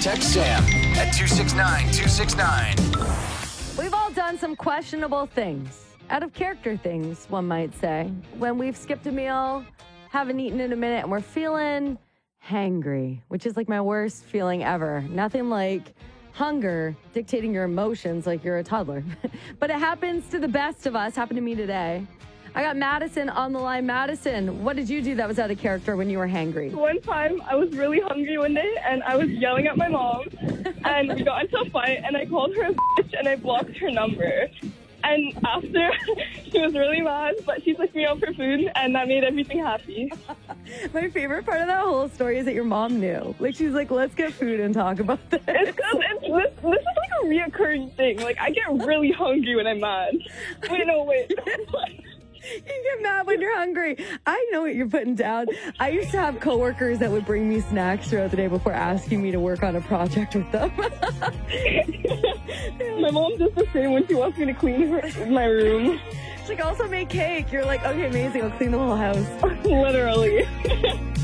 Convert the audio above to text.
Text Sam at 269-269. We've all done some questionable things, out of character things, one might say. When we've skipped a meal, haven't eaten in a minute, and we're feeling hangry, which is like my worst feeling ever. Nothing like hunger dictating your emotions like you're a toddler. But it happens to the best of us. Happened to me today. I got Madison on the line. Madison, what did you do that was out of character when you were hangry? One time, I was really hungry one day, and I was yelling at my mom, and we got into a fight, and I called her a bitch, and I blocked her number. And after, she was really mad, but she took me out for food, and that made everything happy. My favorite part of that whole story is that your mom knew. Like, she's like, let's get food and talk about this. This is like a reoccurring thing. Like, I get really hungry when I'm mad. Wait. You get mad when you're hungry. I know what you're putting down. I used to have coworkers that would bring me snacks throughout the day before asking me to work on a project with them. My mom does the same when she wants me to clean my room. She's like, also make cake. You're like, okay, amazing. I'll clean the whole house. Literally.